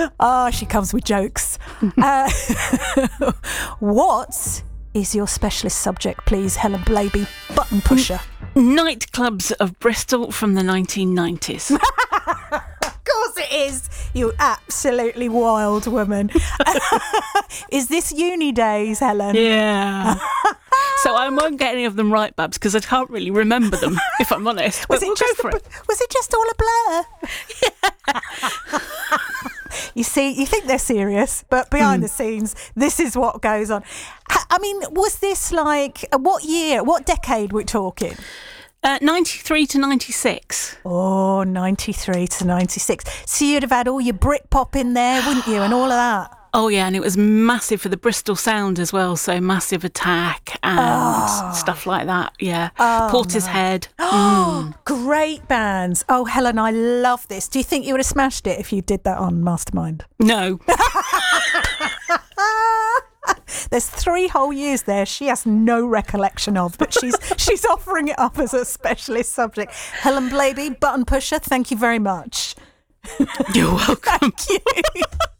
Oh, she comes with jokes. What is your specialist subject, please, Helen Blaby, button pusher? Nightclubs of Bristol from the 1990s. Of course it is, you absolutely wild woman. Is this uni days, Helen? Yeah. So I won't get any of them right, Babs, because I can't really remember them, if I'm honest. Was But was it just all a blur? Yeah. You see, you think they're serious, but behind the scenes, this is what goes on. I mean, was this like, what year, what decade we're talking? 93 to 96. Oh, 93 to 96. So you'd have had all your Britpop in there, wouldn't you, and all of that? Oh, yeah, and it was massive for the Bristol sound as well, so Massive Attack and stuff like that, yeah. Portishead. Great bands. Oh, Helen, I love this. Do you think you would have smashed it if you did that on Mastermind? No. There's 3 whole years there she has no recollection of, but she's offering it up as a specialist subject. Helen Blaby, button pusher, thank you very much. You're welcome. Thank you.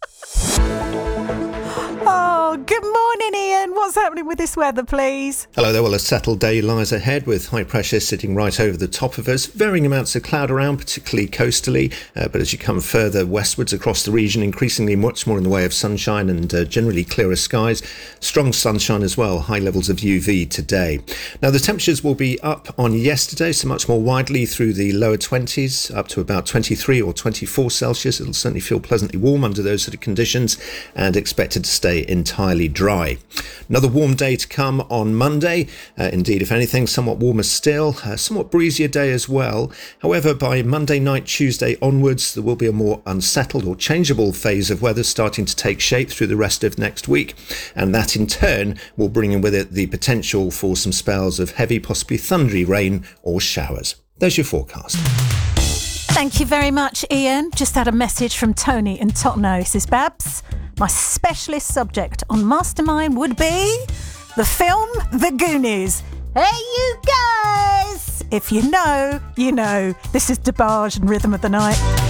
Oh, good morning, Ian. What's happening with this weather, please? Hello there. Well, a settled day lies ahead with high pressure sitting right over the top of us. Varying amounts of cloud around, particularly coastally. But as you come further westwards across the region, increasingly much more in the way of sunshine and generally clearer skies. Strong sunshine as well. High levels of UV today. Now, the temperatures will be up on yesterday, so much more widely through the lower 20s, up to about 23 or 24 Celsius. It'll certainly feel pleasantly warm under those sort of conditions and expected to stay entirely dry. Another warm day to come on Monday. Indeed, if anything, somewhat warmer still, somewhat breezier day as well. However, by Monday night, Tuesday onwards, there will be a more unsettled or changeable phase of weather starting to take shape through the rest of next week. And that in turn will bring in with it the potential for some spells of heavy, possibly thundery rain or showers. There's your forecast. Thank you very much, Ian. Just had a message from Tony in Tottenham. This is Babs. My specialist subject on Mastermind would be the film The Goonies. Hey, you guys! If you know, you know. This is DeBarge and Rhythm of the Night.